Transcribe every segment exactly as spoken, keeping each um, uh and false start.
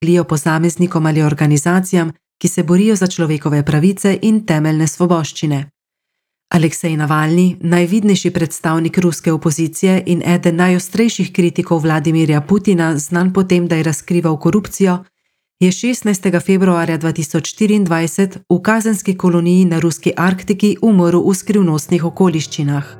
delijo posameznikom ali organizacijam, ki se borijo za človekove pravice in temeljne svoboščine. Aleksej Navalni, najvidnejši predstavnik ruske opozicije in eden najostrejših kritikov Vladimirja Putina, znan po tem, da je razkrival korupcijo, je šestnajstega februarja dva tisoč štiriindvajset v kazenski koloniji na ruski Arktiki umrl v skrivnostnih okoliščinah.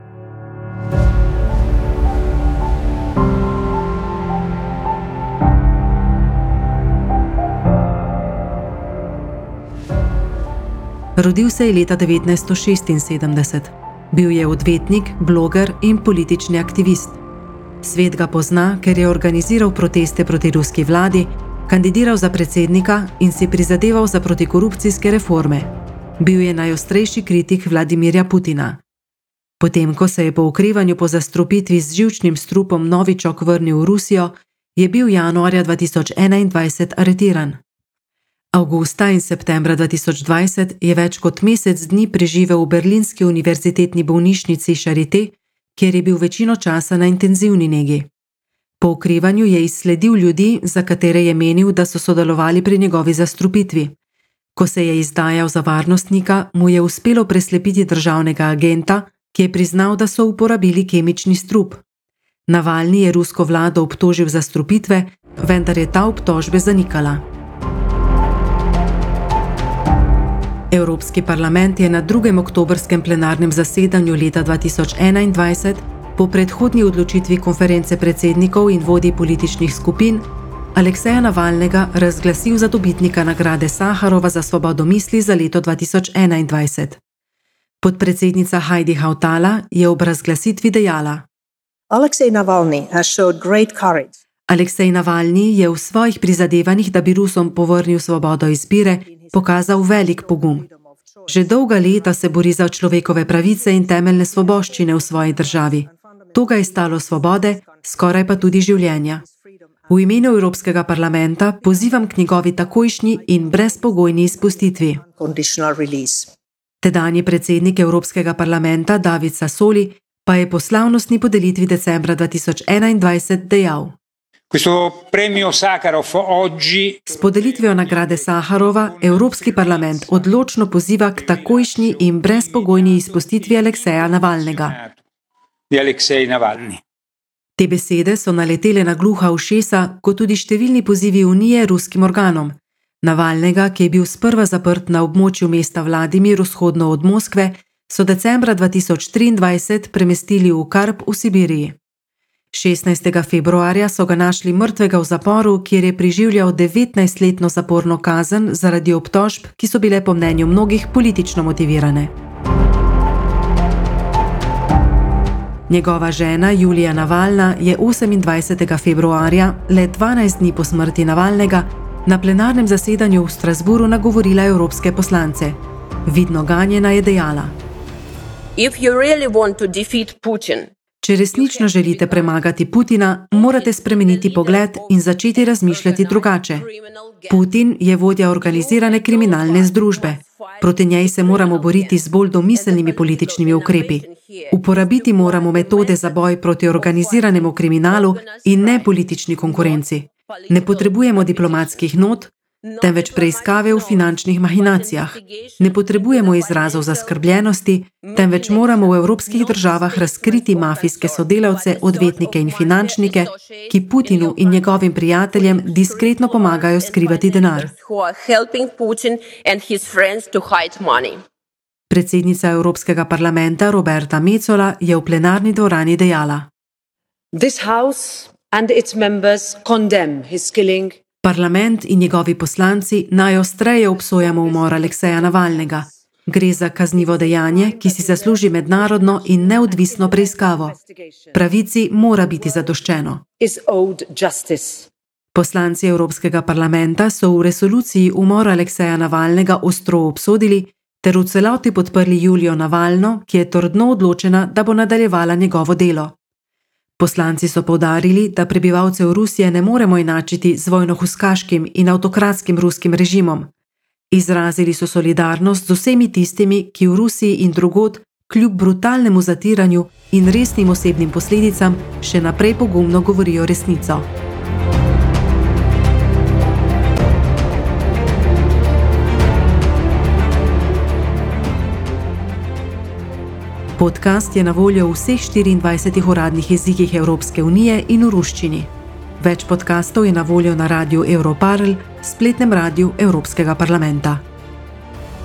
Rodil se je leta devetnajststo šestinsedemdeset. Bil je odvetnik, bloger in politični aktivist. Svet ga pozna, ker je organiziral proteste proti ruski vladi, kandidiral za predsednika in si prizadeval za protikorupcijske reforme. Bil je najostrejši kritik Vladimirja Putina. Potem, ko se je po okrevanju po zastrupitvi z živčnim strupom Novičok vrnil v Rusijo, je bil januarja dva tisoč enaindvajset aretiran. Avgusta in septembra dva tisoč dvajset je več kot mesec dni preživel v berlinski univerzitetni bolnišnici Charité, kjer je bil večino časa na intenzivni negi. Po okrevanju je izsledil ljudi, za katere je menil, da so sodelovali pri njegovi zastrupitvi. Ko se je izdajal za varnostnika, mu je uspelo preslepiti državnega agenta, ki je priznal, da so uporabili kemični strup. Navalni je rusko vlado obtožil zastrupitve, vendar je ta obtožbe zanikala. Evropski parlament je na drugem oktobrskem plenarnem zasedanju leta dva tisoč enaindvajset po predhodni odločitvi konference predsednikov in vodij političnih skupin Alekseja Navalnega razglasil za dobitnika nagrade Saharova za svobodo misli za leto dva tisoč enaindvajset. Podpredsednica Heidi Hautala je ob razglasitvi dejala: Alexei Navalny has showed great courage. Aleksej Navalni je v svojih prizadevanjih, da bi Rusom povrnil svobodo izbire, pokazal velik pogum. Že dolga leta se bori za človekove pravice in temeljne svoboščine v svoji državi. To ga je stalo svobode, skoraj pa tudi življenja. V imenu Evropskega parlamenta pozivam k njegovi takojšnji in brezpogojni izpustitvi. Tedanji predsednik Evropskega parlamenta David Sassoli pa je po slavnostni podelitvi decembra dva tisoč enaindvajset dejal: S podelitvijo nagrade Saharova Evropski parlament odločno poziva k takojšnji in brezpogojni izpustitvi Alekseja Navalnega. Te besede so naletele na gluha ušesa, kot tudi številni pozivi Unije ruskim organom. Navalnega, ki je bil sprva zaprt na območju mesta Vladimir vzhodno od Moskve, so decembra dva tisoč triindvajset premestili v Karp v Sibiriji. šestnajstega februarja so ga našli mrtvega v zaporu, kjer je preživljal devetnajstletno zaporno kazen zaradi obtožb, ki so bile po mnenju mnogih politično motivirane. Njegova žena Julija Navalna je osemindvajsetega februarja, le dvanajst dni po smrti Navalnega, na plenarnem zasedanju v Strasburu nagovorila evropske poslance. Vidno ganjena je dejala: If you really want to defeat Putin, Če resnično želite premagati Putina, morate spremeniti pogled in začeti razmišljati drugače. Putin je vodja organizirane kriminalne združbe. Proti njej se moramo boriti z bolj domiselnimi političnimi ukrepi. Uporabiti moramo metode za boj proti organiziranemu kriminalu in ne politični konkurenci. Ne potrebujemo diplomatskih not, temveč preiskave v finančnih mahinacijah. Ne potrebujemo izrazov zaskrbljenosti, temveč moramo v evropskih državah razkriti mafijske sodelavce, odvetnike in finančnike, ki Putinu in njegovim prijateljem diskretno pomagajo skrivati denar. Predsednica Evropskega parlamenta Roberta Metsola je v plenarni dvorani dejala: This house and its members condemn his killing. Parlament in njegovi poslanci najostreje obsojamo umor Alekseja Navalnega. Gre za kaznivo dejanje, ki si zasluži mednarodno in neodvisno preiskavo. Pravici mora biti zadoščeno. Poslanci Evropskega parlamenta so v resoluciji umor Alekseja Navalnega ostro obsodili ter v celoti podprli Julijo Navalno, ki je trdno odločena, da bo nadaljevala njegovo delo. Poslanci so poudarili, da prebivalcev Rusije ne moremo enačiti z vojnohuskaškim in avtokratskim ruskim režimom. Izrazili so solidarnost z vsemi tistimi, ki v Rusiji in drugod, kljub brutalnemu zatiranju in resnim osebnim posledicam, še naprej pogumno govorijo resnico. Podcast je na voljo v vseh štiriindvajsetih uradnih jezikih Evropske unije in v ruščini. Več podcastov je na voljo na radiu Europarl, spletnem radiju Evropskega parlamenta.